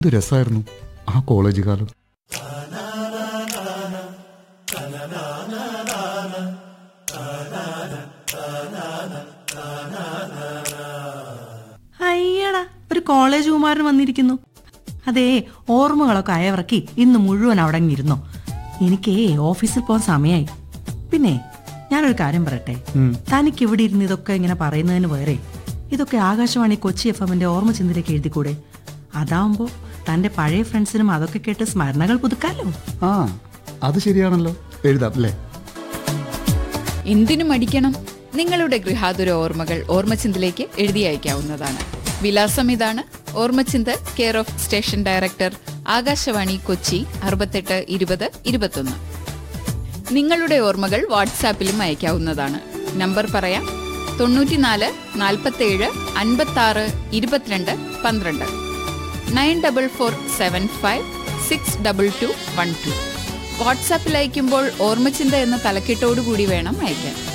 ഇത് രസമായിരുന്നു ആ കോളേജ് കാലം. അയ്യടാ, ഒരു കോളേജ് കുമാരൻ വന്നിരിക്കുന്നു. അതേ, ഓർമ്മകളൊക്കെ അയവിറക്കി ഇന്ന് മുഴുവൻ അവിടെ ഇരുന്നോ. എനിക്കേ ഓഫീസിൽ പോകാൻ സമയമായി. പിന്നെ ഞാനൊരു കാര്യം പറയട്ടെ, തനിക്ക് ഇവിടെ ഇരുന്ന് ഇതൊക്കെ ഇങ്ങനെ പറയുന്നതിന് വേറെ ഇതൊക്കെ ആകാശവാണി കൊച്ചി FM-ന്റെ ഓർമ്മ ചിന്തയിലേക്ക് എഴുതിക്കൂടെ? അതാവുമ്പോ തന്റെ പഴയ ഫ്രണ്ട്സിനും അതൊക്കെ കേട്ട് സ്മരണകൾ പുതുക്കാലോ. ആ, അത് ശരിയാണല്ലോ, എഴുതാം അല്ലേ? എന്തിനും അടിക്കണം. നിങ്ങളുടെ ഗൃഹാതുര ഓർമ്മകൾ ഓർമ്മചിന്തയിലേക്ക് എഴുതി അയക്കാവുന്നതാണ്. വിലാസം ഇതാണ്: ഓർമ്മചിന്ത, care of station director, Akashvani Kochi 682021. നിങ്ങളുടെ ഓർമ്മകൾ വാട്സാപ്പിലും അയക്കാവുന്നതാണ്. നമ്പർ പറയാം: 94 47 56 22 12 94475 62212. വാട്സാപ്പിൽ അയക്കുമ്പോൾ ഓർമ്മചിന്ത എന്ന തലക്കെട്ടോടുകൂടി വേണം അയക്കാൻ.